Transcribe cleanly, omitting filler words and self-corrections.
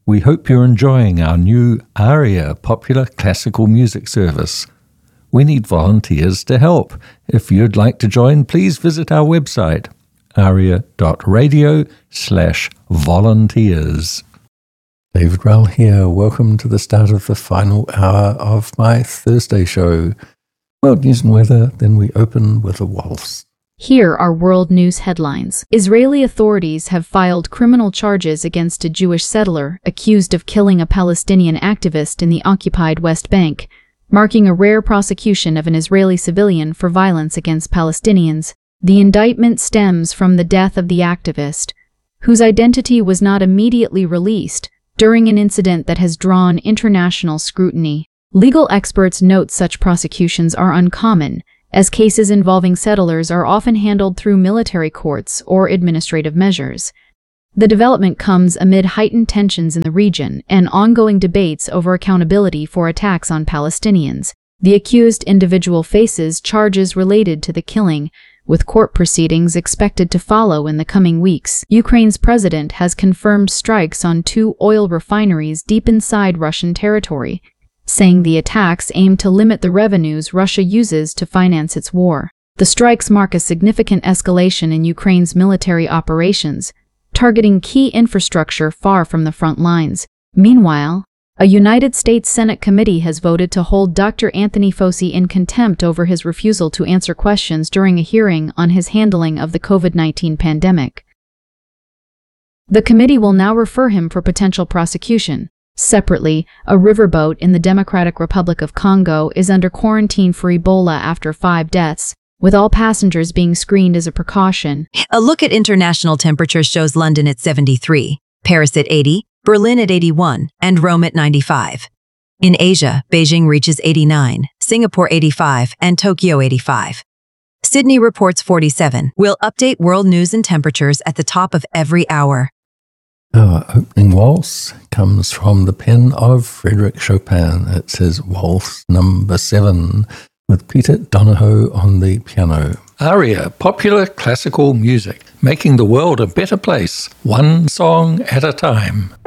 We hope you're enjoying our new ARIA popular classical music service. We need volunteers to help. If you'd like to join, please visit our website, aria.radio/volunteers. David Rowell here. Welcome to the start of the final hour of my Thursday show. World news and weather, then we open with a waltz. Here are world news headlines. Israeli authorities have filed criminal charges against a Jewish settler accused of killing a Palestinian activist in the occupied West Bank, marking a rare prosecution of an Israeli civilian for violence against Palestinians. The indictment stems from the death of the activist, whose identity was not immediately released during an incident that has drawn international scrutiny. Legal experts note such prosecutions are uncommon, as cases involving settlers are often handled through military courts or administrative measures. The development comes amid heightened tensions in the region and ongoing debates over accountability for attacks on Palestinians. The accused individual faces charges related to the killing, with court proceedings expected to follow in the coming weeks. Ukraine's president has confirmed strikes on 2 oil refineries deep inside Russian territory, saying the attacks aim to limit the revenues Russia uses to finance its war. The strikes mark a significant escalation in Ukraine's military operations, targeting key infrastructure far from the front lines. Meanwhile, a United States Senate committee has voted to hold Dr. Anthony Fauci in contempt over his refusal to answer questions during a hearing on his handling of the COVID-19 pandemic. The committee will now refer him for potential prosecution. Separately, a riverboat in the Democratic Republic of Congo is under quarantine for Ebola after 5 deaths, with all passengers being screened as a precaution. A look at international temperatures shows London at 73, Paris at 80, Berlin at 81, and Rome at 95. In Asia, Beijing reaches 89, Singapore 85, and Tokyo 85. Sydney reports 47. We'll update world news and temperatures at the top of every hour. Our opening waltz comes from the pen of Frédéric Chopin. It says Waltz Number 7, with Peter Donahoe on the piano. ARIA, popular classical music, making the world a better place, one song at a time.